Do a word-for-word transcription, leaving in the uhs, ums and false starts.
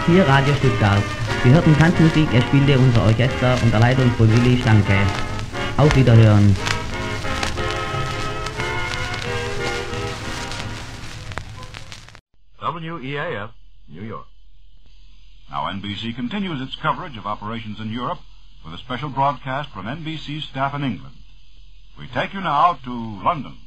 Hier Radio Stuttgart. Sie hörten Tanzmusik, er spielte unser Orchester unter Leitung von Willi Stanke. Auf Wiederhören. W E A F, New York. Now N B C continues its coverage of operations in Europe with a special broadcast from N B C's staff in England. We take you now to London.